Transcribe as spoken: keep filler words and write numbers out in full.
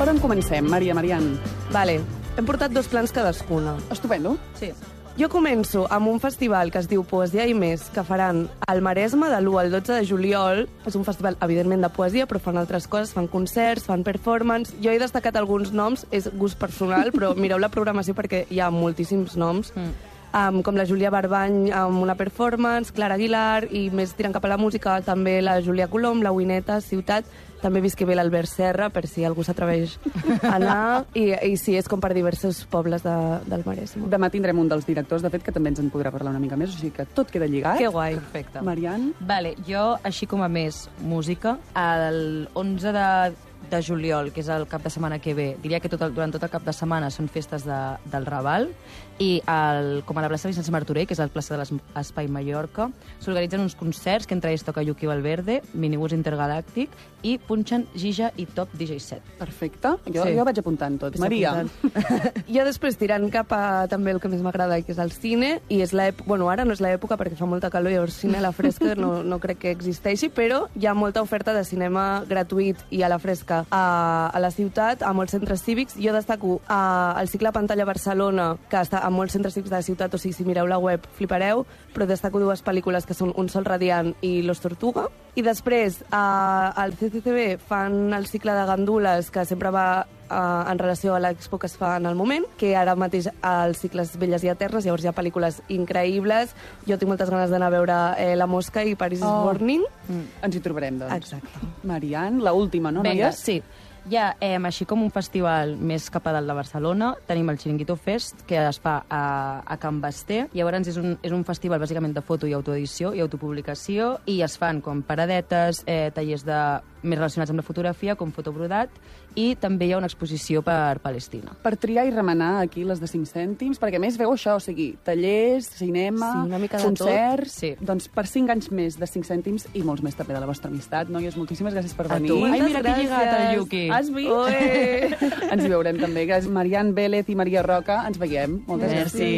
Per on comencem, Maria Marian? Vale, hem portat dos plans cadascuna. Estupendo. Sí. Jo començo amb un festival que es diu Poesia i Més, que faran al Maresme de l'u al dotze de juliol. És un festival, evidentment, de poesia, però fan altres coses, fan concerts, fan performance. Jo he destacat alguns noms, és gust personal, però mireu la programació perquè hi ha moltíssims noms. Mm. Um, com la Júlia Barbany amb una performance, Clara Aguilar, i més tirant cap a la música, també la Júlia Colom, la Wineta, Ciutat, també visqui bé l'Albert Serra, per si algú s'atreveix a anar, i, i sí, és com per diversos pobles de, del Maresme. Demà tindrem un dels directors, de fet, que també ens en podrà parlar una mica més, o sigui que tot queda lligat. Que guai. Perfecte. Marian? Vale, jo, així com a més música, el onze de, de juliol, que és el cap de setmana que ve, diria que tot el, durant tot el cap de setmana són festes de, del Raval, i el, com a la plaça Vicenç Martorell, que és el plaça de l'Espai Mallorca, s'organitzen uns concerts que entre ells toca Yuki Valverde, Minibús Intergalàctic, i punxen Gija i Top D J set. Perfecte. Jo, Sí. jo vaig apuntant tot. Maria? Jo després tirant cap a també el que més m'agrada, que és el cine, i és l'època, bueno, ara no és l'època perquè fa molta calor, llavors cine a la fresca no, no crec que existeixi, però hi ha molta oferta de cinema gratuït i a la fresca a, a la ciutat, a molts centres cívics. Jo destaco a, el cicle Pantalla Barcelona, que està a molts centres cívics de la ciutat, o sigui, si mireu la web flipareu, però destaco dues pel·lícules que són Un sol radiant i Los Tortuga. I després, a, al C C C B fan el cicle de gandules, que sempre va Uh, en relació a l'expo que es fa en el moment, que ara mateix als cicles Belles i Eternes, llavors hi ha pel·lícules increïbles. Jo tinc moltes ganes d'anar a veure eh, La Mosca i Paris is Oh. Burning. Mm. Ens hi trobarem, doncs. Exacte. Marian, la última, no, Vinga, noies? sí. Ja, eh, així com un festival més cap a dalt de Barcelona, tenim el Chiringuito Fest, que es fa a, a Can Basté. Llavors és un, és un festival bàsicament de foto i autoedició i autopublicació, i es fan com paradetes, eh, tallers de, més relacionats amb la fotografia, com fotobrodat, i també hi ha una exposició per Palestina. Per triar i remenar aquí les de cinc cèntims, perquè a més veu això, o sigui, tallers, cinema, Sí, una mica de concerts... tot. Sí. Doncs per cinc anys més de cinc cèntims i molts més també de la vostra amistat. Noies, moltíssimes gràcies per A venir. tu. Ai, Moltes mira que gràcies. lligat el Yuki. Has vist? Oe! Ens hi veurem també. Gràcies, Marian Vélez i Maria Roca. Ens veiem. Moltes Merci. gràcies.